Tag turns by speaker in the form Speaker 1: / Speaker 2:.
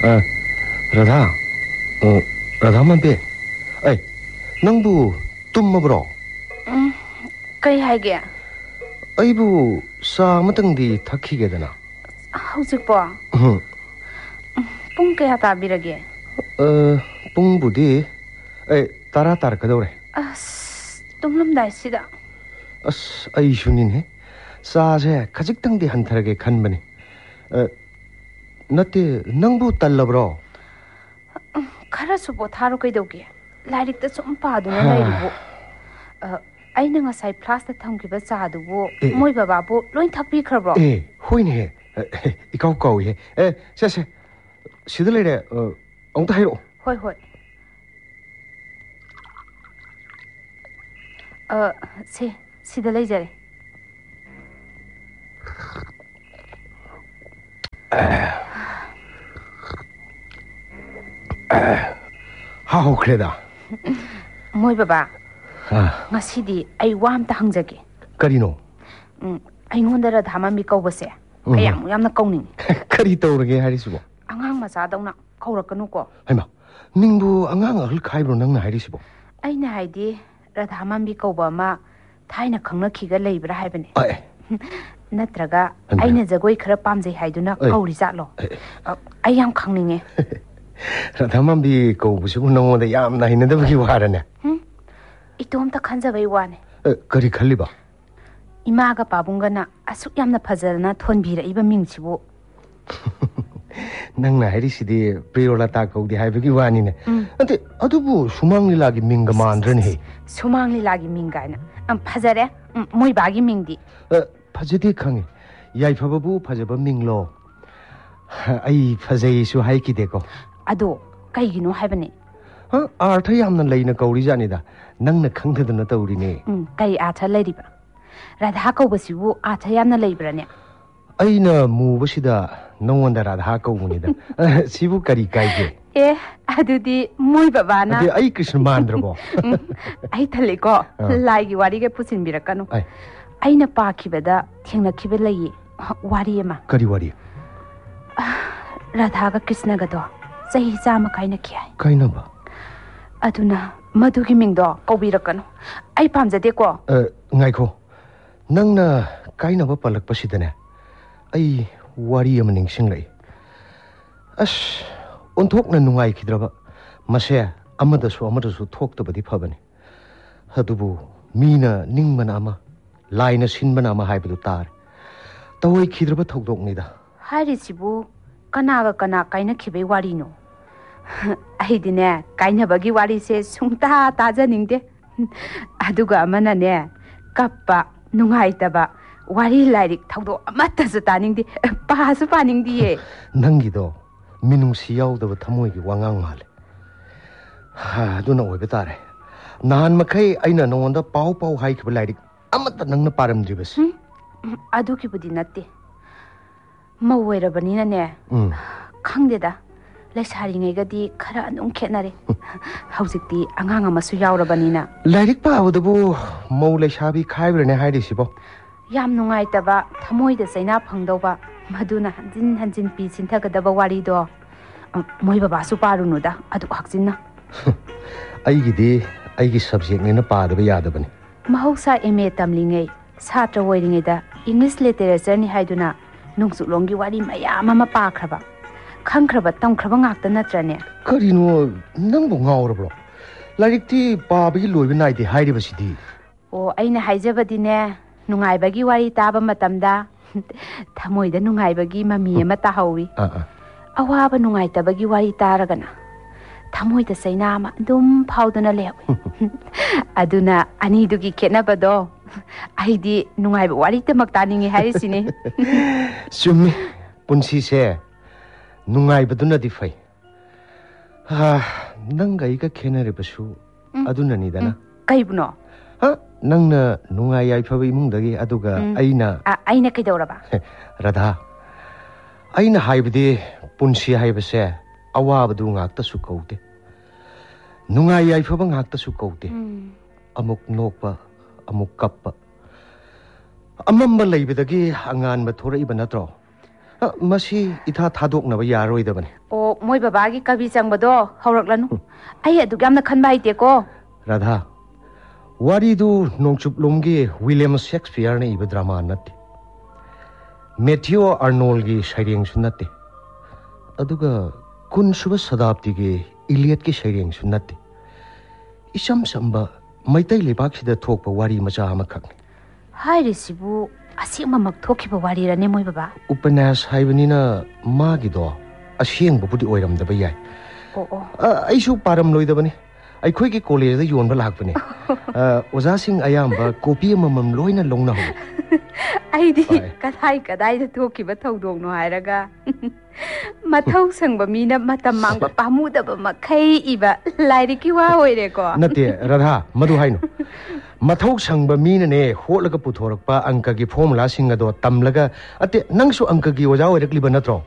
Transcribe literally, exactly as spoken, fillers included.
Speaker 1: 아, 라다, 어, 라다만비, 에이, 낭부 tumma브로?
Speaker 2: 음, kay 하게?
Speaker 1: 아이부 사 아무등디 탁히게되나?
Speaker 2: hꯧꯖꯤꯛꯄꯣ?
Speaker 1: 응.
Speaker 2: ꯄꯨꯡ ꯀꯌꯥ ꯇꯥꯕꯤꯔꯒꯦ?
Speaker 1: 어, ꯄꯨꯡꯕꯨꯗꯤ ꯑꯩ ꯇꯔꯥ ꯇꯥꯔꯛꯀꯗꯧꯔꯦ.
Speaker 2: ꯑꯁ, ꯇꯨꯝꯂꯝꯗꯥꯏꯁꯤꯗ.
Speaker 1: ꯑꯁ, ꯑꯩꯁꯨꯅꯤꯅꯦ. ꯆꯥꯁꯦ ꯈꯖꯤꯛꯇꯪꯗꯤ ꯍꯟꯊꯔꯒꯦ ꯈꯟꯕꯅꯤ. 어, ꯅꯠꯇꯦ, ꯅꯪꯕꯨ ꯇꯜꯂꯕ꯭ꯔꯣ?
Speaker 2: ꯈꯔꯁꯨ ꯄꯣꯊꯥꯔꯣ ꯀꯩꯗꯧꯒꯦ? ꯂꯥꯏꯔꯤꯛꯇ ꯁꯨꯝ ꯄꯥꯗꯨꯅ ꯂꯩꯔꯤꯕꯣ. ꯑꯩꯅ ꯉꯁꯥꯏ ꯐ꯭ꯂꯥꯁꯇ ꯊꯝꯈꯤꯕ ꯆꯥꯗꯨꯕꯨ ꯃꯣꯏ ꯕꯕꯥꯕꯨ ꯂꯣꯏ ꯊꯛꯄꯤꯈ꯭ꯔꯕ꯭ꯔꯣ? ꯑꯦ,
Speaker 1: ꯍꯣꯏꯅꯦ. ꯏꯀꯥꯎ ꯀꯥꯎꯏꯍꯦ. ꯑꯦ, ꯁꯦ ꯁꯦ. ꯁꯤꯗ ꯂꯩꯔꯦ. ꯑꯃꯨꯛꯇ ꯍꯥꯏꯔꯛꯑꯣ.
Speaker 2: ꯍꯣꯏ ꯍꯣꯏ. ꯑ, ꯁꯦ, ꯁꯤꯗ ꯂꯩꯖꯔꯦ.
Speaker 1: ꯍꯥꯎꯈ꯭ꯔꯦꯗ.
Speaker 2: ꯃꯣꯏ ꯕꯕꯥ, ꯉꯁꯤꯗꯤ ꯑꯩ ꯋꯥ ꯑꯝꯇ ꯍꯪꯖꯒꯦ.
Speaker 1: ꯀꯔꯤꯅꯣ?
Speaker 2: ꯑꯩꯉꯣꯟꯗ ꯔꯥꯙꯥꯃꯝꯕꯤ ꯀꯧꯕꯁꯦ ꯀꯌꯥꯃꯨꯛ ꯌꯥꯝꯅ ꯀꯧꯅꯤꯡꯉꯤ.
Speaker 1: ꯀꯔꯤ ꯇꯧꯔꯒꯦ ꯍꯥꯏꯔꯤꯁꯤꯕꯣ?
Speaker 2: ꯑꯉꯥꯡ ꯃꯆꯥꯗꯧꯅ ꯀꯧꯔꯛꯀꯅꯨꯀꯣ.
Speaker 1: ꯍꯩꯃꯥ, ꯅꯤꯡꯕꯨ ꯑꯉꯥꯡ ꯑꯍꯜ ꯈꯥꯏꯕ꯭ꯔꯣ ꯅꯪꯅ ꯍꯥꯏꯔꯤꯁꯤꯕꯣ?
Speaker 2: ꯑꯩꯅ ꯍꯥꯏꯗꯤ ꯔꯥꯙꯥꯃꯝꯕꯤ ꯀꯧꯕ ꯑꯃ ꯊꯥꯏꯅ ꯈꯪꯅꯈꯤꯒ ꯂꯩꯕ꯭ꯔꯥ ꯍꯥꯏꯕꯅꯦ. ꯅꯠꯇ꯭ꯔꯒ ꯑꯩꯅ ꯖꯒꯣꯏ ꯈꯔ ꯄꯥꯝꯖꯩ ꯍꯥꯏꯗꯨꯅ ꯀꯧꯔꯤ ꯖꯥꯠꯂꯣ? ꯑꯩ ꯌꯥꯝ ꯈꯪꯅꯤꯡꯉꯦ.
Speaker 1: ꯔꯥꯙꯥꯃꯝꯕꯤ ꯀꯧꯕꯁꯤꯕꯨ ꯅꯉꯣꯟꯗ ꯌꯥꯝꯅ ꯍꯩꯅꯗꯕꯒꯤ ꯋꯥꯔꯅꯦ?
Speaker 2: ꯏꯇꯣꯝꯇ ꯈꯟꯖꯕꯩ ꯋꯥꯅꯦ.
Speaker 1: ꯀꯔꯤ ꯈꯜꯂꯤꯕ?
Speaker 2: 이마가 바bun가나 아숙 얌나 파자나 톤비라 이바 밍치보.
Speaker 1: 낭나 하리시디 프리올라타 거우디 하이브기 와니네. 근데 아두부 수망리라기 밍가 만드네.
Speaker 2: 수망리라기 밍가나. 음 파자래? 음 모이 바기 밍디.
Speaker 1: 어 파제디 강에. 야이파바부 파자바 밍로. 아이 파제이수 하이키데고.
Speaker 2: 아도 까이기노 하이바네.
Speaker 1: 어 아르타 얌나 레이나 거우리자니다. 낭나 캉테드나 떠우리네.
Speaker 2: 음 까이 아차 레리바. 라धा कौबसिबु आथा यामना लैब्राने
Speaker 1: अइना मुबसिदा नंगोंदा राधा कौबुनिदा सिबु करी काइगे
Speaker 2: ए अदुदि मोय बाबाना
Speaker 1: अदे अइ कृष्ण मानद्रबो
Speaker 2: अइ थलेको लाइगी वारीगे पुसिनबिरकनु अइना पाखिबदा थेंनखिबे लैये वारी एमा
Speaker 1: करी वारी
Speaker 2: राधागा कृष्णगदो चही चामा काइना खियाय
Speaker 1: काइनाबा
Speaker 2: अदुना मधुगी मिंगदो कौबिरकनु अइ पामजदेको
Speaker 1: अ ngaiko nangna kainaba palakpasidane ai wari ama ningsinglai as onthokna nungai khidraba mase amadasu amadasu thoktabadi phabani hadubu mina ningmana ama laina sinbana ama haibadu tar tawai khidraba thokdoknida
Speaker 2: hari sibu kanaga kana kaina khibe wari no aidine kainabagi wari se sungta taja ningde aduga amana ne kappa nungaitaba wari lairik thaudo amatasu taningdi pasu paningdi
Speaker 1: nangido minungsi yaudaba thamoigi wangang male ha duna oibe tare nahan makai aina nongonda pau pau hai khib lairik amata nangna paramdribas
Speaker 2: adu ki budi natte mawwerabani na ne khangdeda lesaringegadi khara anung khenare haujikti angang amasu yaurabani na
Speaker 1: lairik paawdabu mau lesabi khaibrane hairisibo
Speaker 2: yam nungai taba thamoi da saina phangdoba maduna hanjin hanjin pi sinthagadaba wari do moi baba su parunu da adu hakjinna
Speaker 1: aigidi aigi subject ne na paadaba yadabani
Speaker 2: mahausa ma tamlingai satra woiringai da english literature ni haiduna nungsu longi wari mayam ama pakraba khangkraba tamkraba ngakta natrane
Speaker 1: karino nangbu ngaurabro larikti paabagi loibe naide hairibasidi
Speaker 2: o aina haijabadine nungaibagi wari taba matamda thamoida nungaibagi mami ama tahawi awaba nungaitabagi wari taragana thamoida saina ama dum phauduna lewi aduna anidugi khenabado aidi nungaiba wari tamak taningi harisine
Speaker 1: summi punsi se nungai baduna di fai ha nanga iga khenare basu aduna ni dana
Speaker 2: kaibno
Speaker 1: ha nangna nungai ai phabai mungdagi aduga aina
Speaker 2: aina kaidoraba
Speaker 1: radha aina haibdi punsi haibase awabadu ngakta su kaude nungai ai phaba ngakta su kaude amuk nokpa amuk kappa amamba leibidagi angan ma thora ibana tro masi itha thadok na ba yaroidabani
Speaker 2: o मोय बाबागी कवि चंगबदो हौरक्लनु आई अदुक यामना खनबा हाइतेको
Speaker 1: Radha वारीदु नोंचुपलोमगी William Shakespeare ने इबा drama नत्ते Matthew Arnold की सैरेंग सुनते अदुगा कुनसुब शताब्दी की Elliot की सैरेंग सुनते इसम संबा मैतै लेबाकसिदा थोकपा वारी मचा अमखक
Speaker 2: हाइरिसिबु असिममक थोखिबा वारीरने मोय बाबा
Speaker 1: उपन्यास हाइबनिना मागिदो असेंगबबुदि ओइरमदबा याय
Speaker 2: ओ ओ
Speaker 1: आइसु पारम लोइदबनी अखोइगी कॉलेज दा योनबा लाकपने ओजासिंग अयाम्बा कॉपी अममम लोइना लोंना हो
Speaker 2: आइदी कथाई कदाई दा थोखिबा थौदोंनो हायरगा मथौ संगबा मीना मतम मांगबा पामुदबा मखै इबा लाइरिकी वा होइरेको
Speaker 1: नते राधा मधु हाइनो मथौ संगबा मीना ने होलगा पुथोरकपा अंक की फॉर्मुला सिंग अदो तमलगा अते नंगसु अंक की ओजा ओइरकलिबा नत्रो